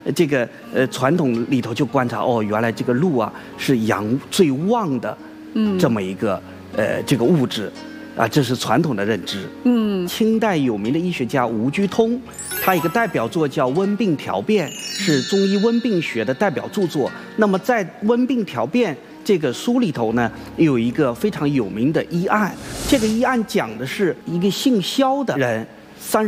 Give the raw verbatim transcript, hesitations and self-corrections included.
这个呃传统里头就观察哦，原来这个鹿啊是阳最旺的，嗯，这么一个呃这个物质，啊，这是传统的认知。嗯，清代有名的医学家吴居通，他一个代表作叫《温病调变》，是中医温病学的代表著作。那么在《温病调变》这个书里头呢，有一个非常有名的医案，这个医案讲的是一个姓萧的人。三